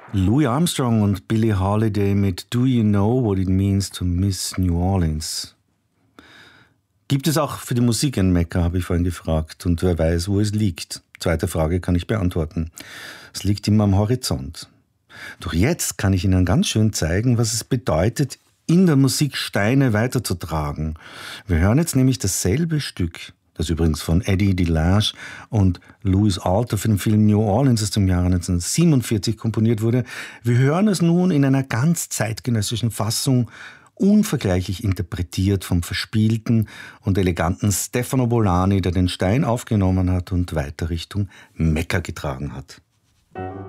Louis Armstrong und Billie Holiday mit Do You Know What It Means to Miss New Orleans? Gibt es auch für die Musik ein Mekka, habe ich vorhin gefragt. Und wer weiß, wo es liegt? Zweite Frage kann ich beantworten. Es liegt immer am Horizont. Doch jetzt kann ich Ihnen ganz schön zeigen, was es bedeutet, in der Musik Steine weiterzutragen. Wir hören jetzt nämlich dasselbe Stück, das übrigens von Eddie DeLange und Louis Alter für den Film New Orleans aus dem Jahre 1947 komponiert wurde. Wir hören es nun in einer ganz zeitgenössischen Fassung, unvergleichlich interpretiert vom verspielten und eleganten Stefano Bolani, der den Stein aufgenommen hat und weiter Richtung Mekka getragen hat.